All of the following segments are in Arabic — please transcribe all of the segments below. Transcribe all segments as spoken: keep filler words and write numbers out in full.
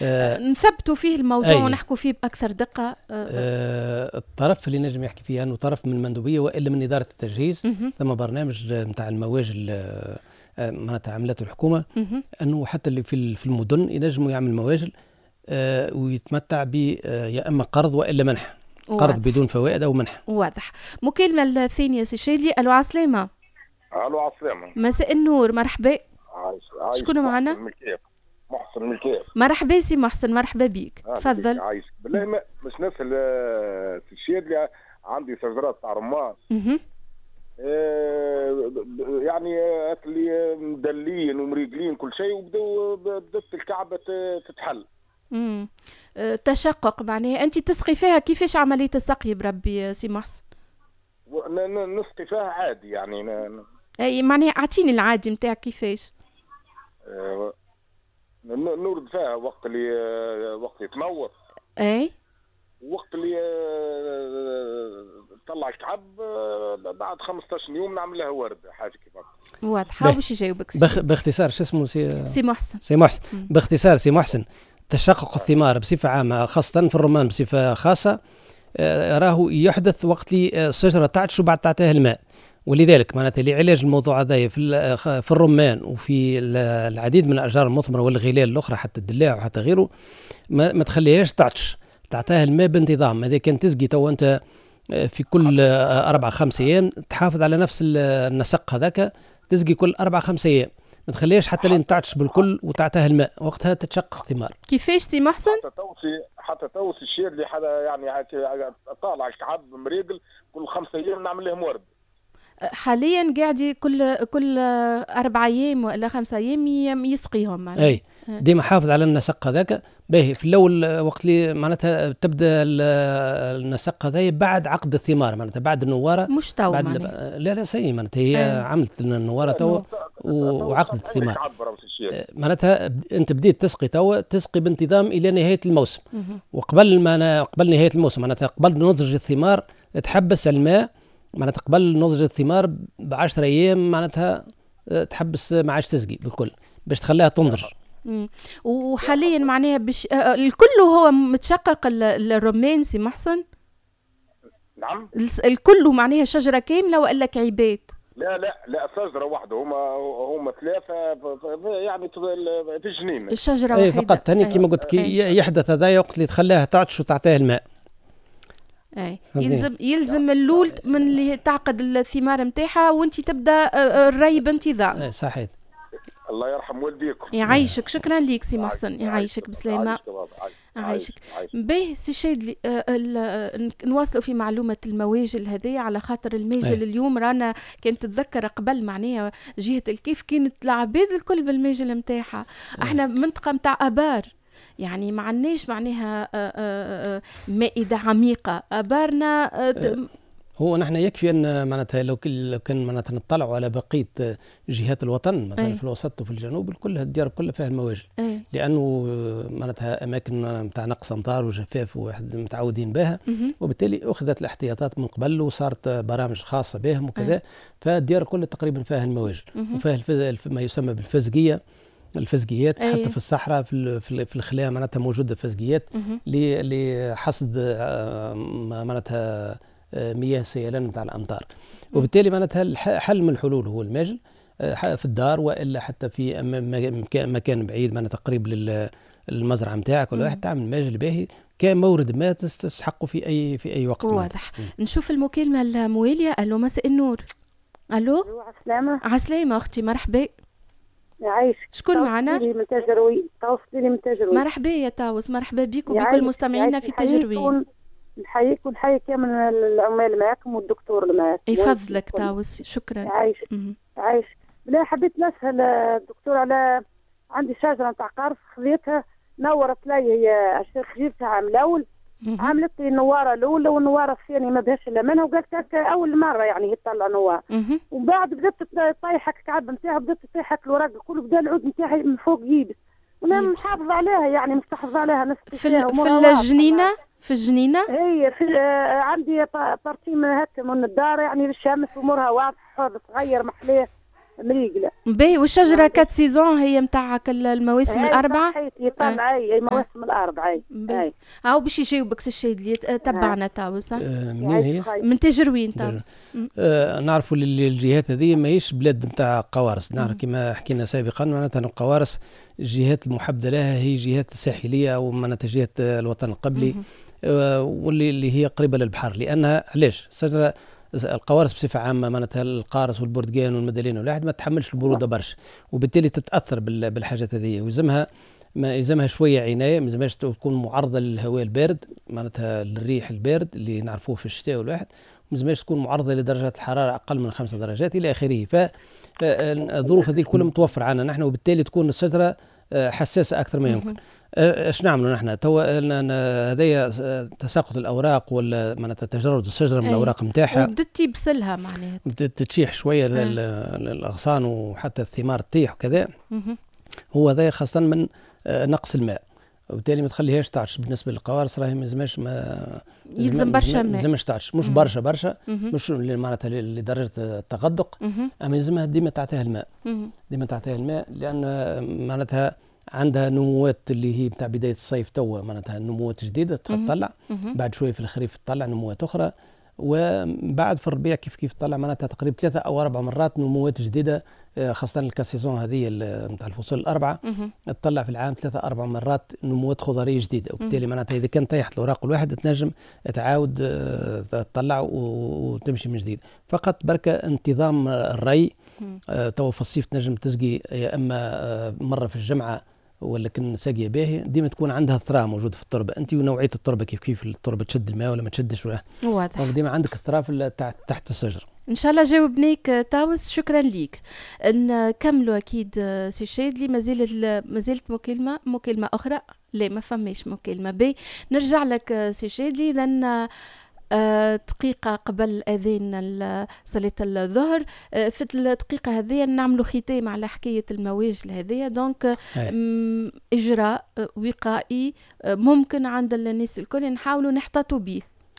آه نثبتوا فيه الموضوع ونحكوا فيه باكثر دقه. آه آه الطرف اللي نجم يحكي فيه انه طرف من المندوبيه والا من اداره التجهيز. ثم برنامج نتاع المواجل آه معناتها عملته الحكومه انه حتى اللي في في المدن ينجموا يعمل مواجل آه ويتمتع ب آه يا اما قرض والا منح. قرض واضح. بدون فوائد او منح. واضح. مكالمه الثانيه سي شادلي. الو عسلامه. الو عسلامه. مساء النور. مرحبا. عايش عايش. شكون معنا؟ محسن من الكيف. مرحبا سي محسن. مرحبا بك. تفضل. عايش بالله ما مش نسال سي شادلي. عندي شجرات تاع رمان. اها يعني اللي مدلين ومريقلين كل شيء وبداو بدات الكعبه تتحل. امم تشقق معناها انت تسقي فيها. كيفاش عمليه السقي بربي سي محسن؟ نسقي فيها عادي يعني ن... اي معناها اعطيني العادي نتاعك كيفاش. أه... نورد فيها وقت اللي وقت يتمور. اي وقت اللي طلع الكعب بعد خمسطاش يوم نعمل لها ورد حاجه كيف. واضحه. وش يجاوبك بخ... باختصار شو اسمه سي سي محسن. سي محسن م. باختصار سي محسن تشقق الثمار بصفه عامه خاصه في الرمان بصفه خاصه آه راهو يحدث وقت اللي الشجره تعطش وبعد تعطيها الماء. ولذلك معناتها لعلاج الموضوع هذا في في الرمان وفي العديد من الاشجار المثمره والغلال الاخرى حتى الدلاع وحتى غيره ما, ما تخليهاش تعطش. تعطيها الماء بانتظام. اذا كان تسقي تو انت في كل أربعة خمسة أيام تحافظ على نفس النسق هذاك. تسقي كل أربعة خمسة أيام ما تخليهاش حتى لين تعطش بالكل وتعطيها الماء. وقتها تتشقق الثمار. كيفاش سي محسن؟ حتى توصي حتى توصي الشير اللي حدا يعني طالع الكعب مريقل كل خمسة أيام نعمل لهم ورد. حاليا قاعد كل كل أربع أيام ولا خمسة أيام يسقيهم معناها. أي ديما حافظ على النسق هذاك. باهي في الأول وقت اللي معناتها تبدأ النسق هذا بعد عقد الثمار معناتها بعد النوارة. مش تو بعد لا لا سي معناتها هي أي. عملت النوارة تو وعقدت الثمار معناتها أنت بديت تسقي تو تسقي بانتظام إلى نهاية الموسم. وقبل ما قبل نهاية الموسم معناتها قبل نضج الثمار تحبس الماء معناتها قبل نضج الثمار بعشر أيام معناتها تحبس ما عادش تسقي بالكل باش تخليها تنضج. امم وحاليا معناها بش... آه الكل هو متشقق الرمان سي محسن. نعم الكل معناها شجره كامله والا كعيبات؟ لا لا لا شجره واحده. هما هما ثلاثه يعني في الجنين الشجره واحده. اي فقط هني كما قلت كي يحدث هذا وقت اللي تخليها تعطش وتعطيها الماء. اي يلزم يلزم اللول من اللي تعقد الثمار نتاعها وانت تبدا الري بانتظام. اي صحيح. الله يرحم والديكم. يعيشك. شكرا ليك سي محسن. يعيشك بسلامه. يعيشك. باهي سي شادلي نواصلوا في معلومه المواجل هذه على خاطر الماجل أي. اليوم رانا كانت تتذكر قبل معناها جهه الكيف كانت العباد الكل بالماجل نتاعها. احنا منطقه نتاع ابار يعني ما عندناش معناها مائده عميقه. ابارنا هو نحن يكفي ان معناتها لو كان معناتها نطلعوا على بقيه جهات الوطن مثلا أي. في الوسط وفي الجنوب كلها الديار كلها فيها المواجل. أي. لانه معناتها اماكن نتاع نقص امطار وجفاف واحد متعودين بها وبالتالي اخذت الاحتياطات من قبل وصارت برامج خاصه بهم وكذا. فالديار كلها تقريبا فيها المواجل وفيها ما يسمى بالفزقيه الفزقيات. أي. حتى في الصحراء في في الخلاء معناتها موجوده فزقيات لحصد معناتها مياه سيلان نتاع الامطار. وبالتالي معناتها حل من الحلول هو الماجل في الدار والا حتى في مكان بعيد معناتها قريب للمزرعه نتاعك ولا واحد تعمل ماجل باهي كمورد ماء تستحقه في اي في اي وقت. واضح. نشوف المكالمه المواليه. الو مساء النور. الو عسلامه. عسلامه اختي. مرحبا. يعيشك. شكون معنا؟ من تجروي. طاوس لي من تجروي. مرحبا يا طاوس. مرحبا بك وبكل مستمعينا في تجروي. نحييك ونحيي كامل العمال معكم والدكتور اللي معك. يفضلك طاوس. شكرا. يعيشك. يعيشك. بلا حبيت نسال الدكتور على عندي شجره نتاع قرص خذيتها نورت لي هي الشيخ جبتها عام الاول عملت لي النواره الاولى والنواره الثانيه ما بهاش الا منها وقالت لك اول مره يعني هي تطلع نوار. ومن بعد بدات تطيحك الكعب نتاعها بدات تطيحك الوراق الكل بدا العود نتاعي من فوق يبس وانا محافظه عليها يعني مستحفظه عليها نفسي في, في الجنينه في الجنينه هي في آه عندي ترتيم هكا من الدار يعني للشمس امورها واضحه صغير محليه مريقله. باهي والشجره كات سيزون هي نتاع المواسم الاربعه؟ يطلع اي المواسم الاربعه. اي هاو باش يجاوبك سي الشاذلي تبعنا تاوس. آه منين هي؟ من تجروين تاوس. آه نعرفوا الجهات هذه ماهيش بلاد نتاع قوارص، نعرف كما حكينا سابقا معناتها القوارص الجهات المحدده لها هي جهات ساحليه او معناتها جهات الوطن القبلي آه واللي اللي هي قريبه للبحر، لانها علاش؟ الشجره القوارص بصفه عامه معناتها القارص والبرتقال والمدلين والواحد ما تحملش البروده برشا، وبالتالي تتاثر بالحاجات هذه، ويلزمها ما يلزمها شويه عنايه، ما يلزمهاش تكون معرضه للهواء البارد معناتها الريح البارد اللي نعرفوه في الشتاء والواحد، ما يلزمهاش تكون معرضه لدرجات الحراره اقل من خمسة درجات الى اخره. فالظروف هذه كلها متوفره عنا نحن، وبالتالي تكون الشجره حساسه اكثر ما يمكن. ايش نعملوا نحن توا؟ هذايا تساقط الاوراق ولا معناتها تجرد الشجره من الاوراق نتاعها، بدت بسلها معناها تتشيح شويه الاغصان وحتى الثمار تطيح وكذا. هو هذا خاصه من نقص الماء، وبالتالي ما تخليهاش تعطش. بالنسبه للقوارص راهي ما يلزمهاش ما يلزم برشا ماء، ما يلزمش تعطش، مش برشا برشا مش معناتها لدرجه التغدق، اما يلزمها ديما تعطيها الماء، ديما تعطيها الماء، لان معناتها عندها نموات اللي هي بتاع بدايه الصيف توا معناتها نموات جديده تطلع، بعد شويه في الخريف تطلع نموات اخرى، وبعد في الربيع كيف كيف تطلع معناتها تقريبا ثلاثه او اربع مرات نموات جديده، خاصه الكاسيزون هذه نتاع الفصول الاربعه تطلع في العام ثلاثه اربع مرات نموات خضريه جديده، وبالتالي معناتها اذا كان طيحت الاوراق الواحده تنجم تعاود تطلع وتمشي من جديد. فقط بركه انتظام الري، تو في الصيف تنجم تسقي يا اما مره في الجمعه ولا كن ساقيه باهي، ديما تكون عندها الثراء موجود في التربه، انت ونوعيه التربه كيف كيف التربه تشد الماء ولا ما تشدش، ولا واضح ديما عندك الثراء تحت الشجر. ان شاء الله جاوبنيك تاوس، شكرا ليك. نكملوا اكيد سي الشاذلي، مازالت مازالت مكالمه مكالمه اخرى، لا ما فماش مكالمه. بي نرجع لك سي الشاذلي، اذا آه دقيقة قبل أذان صلاة الظهر، آه في الدقيقة هذه نعملوا ختام على حكاية المواجل هذه. دونك إجراء آه وقائي آه ممكن عند الناس الكل نحاولوا نحتاطوا به.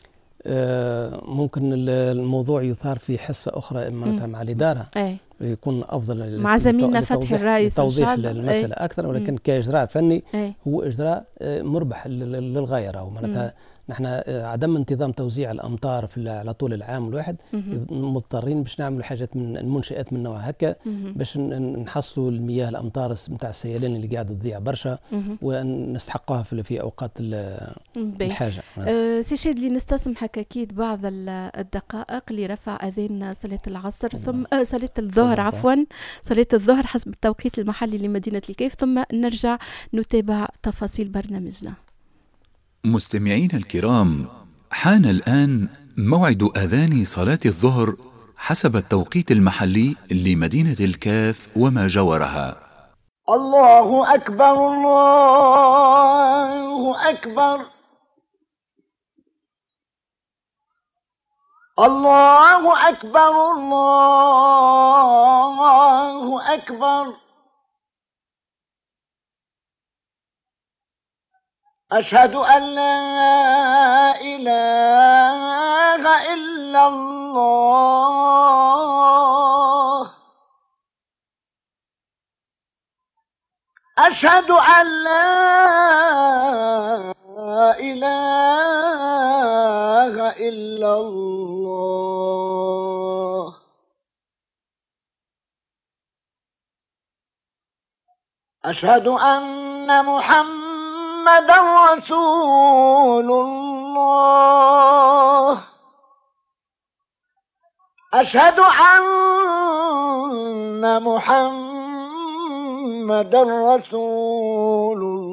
آه ممكن الموضوع يثار في حصة أخرى معناتها مع الإدارة، أي. يكون أفضل مع زميلنا فتحي الرئيس توضيح المسألة أي. أكثر، ولكن كإجراء فني أي. هو إجراء مربح للغاية، راهو معناتها نحن عدم انتظام توزيع الامطار في على طول العام الواحد مضطرين باش نعملوا حاجات من المنشآت من نوع هكا باش نحصلوا المياه الامطار نتاع السيلان اللي قاعده تضيع برشا ونستحقوها في, في اوقات الحاجه. أه سي الشاذلي نستسمحك اكيد بعض الدقائق لرفع اذان صلاه العصر ثم أه صلاه الظهر عفوا صلاه الظهر حسب التوقيت المحلي لمدينه الكيف، ثم نرجع نتابع تفاصيل برنامجنا. مستمعين الكرام، حان الآن موعد أذان صلاة الظهر حسب التوقيت المحلي لمدينة الكاف وما جاورها. الله أكبر الله أكبر الله أكبر الله أكبر أشهد أن لا إله إلا الله أشهد أن لا إله إلا الله أشهد أن محمد محمد رسول الله أشهد أن محمد رسول